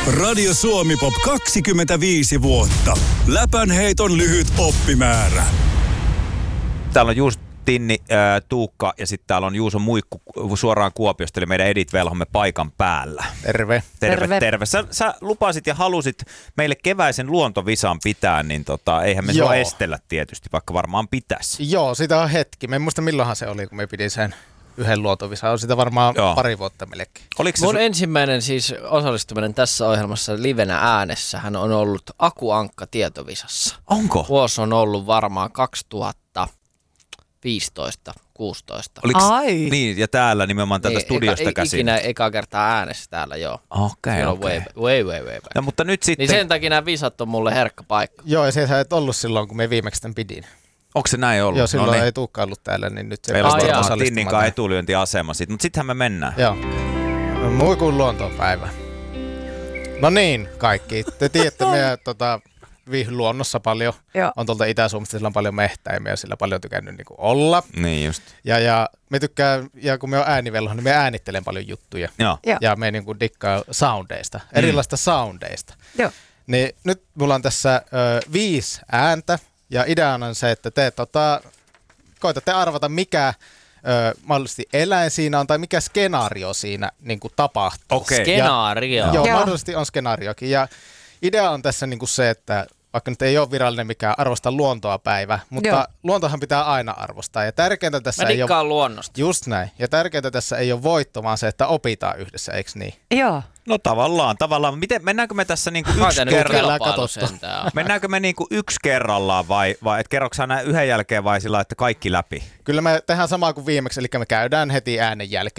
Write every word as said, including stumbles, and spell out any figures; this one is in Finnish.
Radio Suomi Pop kaksikymmentäviisi vuotta. Läpänheiton lyhyt oppimäärä. Täällä on just Tinni, äh, Tuukka ja sitten täällä on Juuso Muikku suoraan Kuopiosta, eli meidän Edit Velhomme paikan päällä. Terve. Terve, Terve. terve. Sä, sä lupasit ja halusit meille keväisen luontovisan pitää, niin tota, eihän me Joo. sua estellä tietysti, vaikka varmaan pitäisi. Joo, sitä on hetki. Mä en muista milloinhan se oli, kun me pidin sen yhden luontovisan. On sitä varmaan Joo. pari vuotta melkein. Oliko se Mun su- ensimmäinen siis osallistuminen tässä ohjelmassa livenä äänessä hän on ollut Aku Ankka tietovisassa. Onko? Vuosi on ollut varmaan kaksituhattaviisitoista kuusitoista. Oliks, Ai. Niin, ja täällä nimenomaan täältä Niin, studiosta eka, käsin. Ikinä eka kertaa äänessä täällä, joo. Okei, Silloin okei. way, way, way, way back. No, mutta nyt sitten, Niin sen takia nämä visat on mulle herkkä paikka. Joo, ja se sä et ollut silloin, kun me viimeksi tämän pidin. onko se näin ollut? Joo, silloin no niin. ei Tuukka ollut täällä, niin nyt se Meillä on Ai jaa. varmaan Tinninkaan etulyöntiasema sit, mutta sittenhän me mennään. Joo. No, Muikun luontopäivä. No niin, kaikki. Te tiedätte, meidän tota, viihdyn luonnossa paljon. Joo. On tuolta Itä-Suomesta, sillä on paljon mehtää ja me on sillä paljon tykännyt niin kuin olla. Niin just. Ja, ja me tykkään, ja kun me on äänivelho, niin me äänittelen paljon juttuja. Joo. Joo. Ja me niin kuin dikkaa soundeista, erilaista soundeista. Joo. Niin nyt mulla on tässä ö, viisi ääntä, ja idea on se, että te tota, koitatte arvata, mikä ö, mahdollisesti eläin siinä on, tai mikä skenaario siinä niin kuin tapahtuu. Okei. Skenaario. Ja, joo, Joo. mahdollisesti on skenaariokin. Ja idea on tässä niin kuin se, että vaikka nyt ei ole virallinen mikään arvosta luontoa päivä, mutta Joo. luontohan pitää aina arvostaa. Ja tärkeintä tässä Mä ei ole... dikkaan luonnosta. Just näin. Ja tärkeintä tässä ei ole voitto, vaan se, että opitaan yhdessä, eikö niin? Joo. No tavallaan, tavallaan. Miten, mennäänkö me tässä niinku Mä oon yksi tehnyt kerrallaan? kerralla kilpailu katsottu. sentään. Mennäänkö me niinku yksi kerrallaan vai, vai et kerroksä aina yhden jälkeen vai sillä, että kaikki läpi? Kyllä me tehdään samaa kuin viimeksi, eli me käydään heti äänen jälkeen.